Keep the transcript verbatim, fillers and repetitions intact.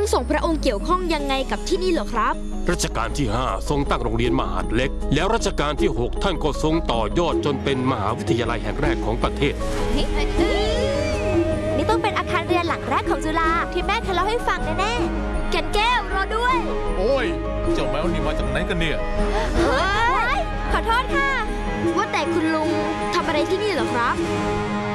ส่งพระองค์เกี่ยวข้องยังไงกับที่นี่เหรอครับรัชกาลที่ห้าทรงตั้งโรงเรียนมหาดเล็กแล้วรัชกาลที่หกท่านก็ทรงต่อยอดจนเป็นมหาวิทยาลัยแห่งแรกของประเทศนี่ต้องเป็นอาคารเรียนหลังแรกของจุฬาที่แม่เคยเล่าให้ฟังแน่ๆแก่นแก้วรอด้วยโอ้ยเจ้าแมวนี่มาจากไหนกันเนี่ยเฮ้ยขอโทษค่ะว่าแต่คุณลุงทำอะไรที่นี่เหรอครับ